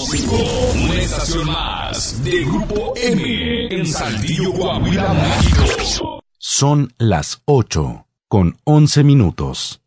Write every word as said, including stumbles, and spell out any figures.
cinco, una estación más de Grupo M en Saltillo, Coahuila, México. Son las ocho con once minutos.